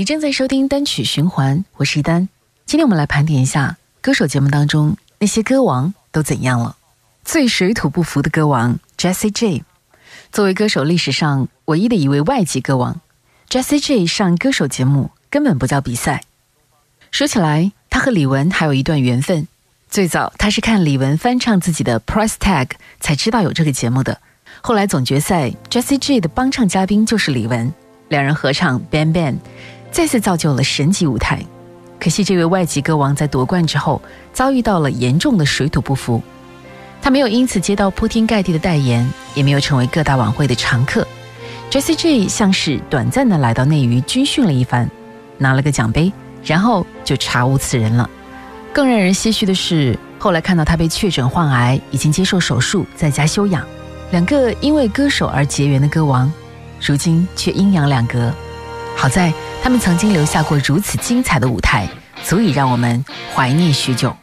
你正在收听单曲循环，我是一丹。今天我们来盘点一下歌手节目当中那些歌王都怎样了。最水土不服的歌王 Jessie J。 作为歌手历史上唯一的一位外籍歌王， Jessie J 上歌手节目根本不叫比赛。说起来，他和李玟还有一段缘分。最早他是看李玟翻唱自己的 Price Tag 才知道有这个节目的。后来总决赛 Jessie J 的帮唱嘉宾就是李玟，两人合唱 Bang Bang， 再次造就了神级舞台。可惜这位外籍歌王在夺冠之后遭遇到了严重的水土不服，他没有因此接到铺天盖地的代言，也没有成为各大晚会的常客。 Jessie J 像是短暂的来到内娱军训了一番，拿了个奖杯，然后就查无此人了。更让人唏嘘的是，后来看到他被确诊患癌，已经接受手术，在家休养。两个因为歌手而结缘的歌王，如今却阴阳两隔。好在他们曾经留下过如此精彩的舞台，足以让我们怀念许久。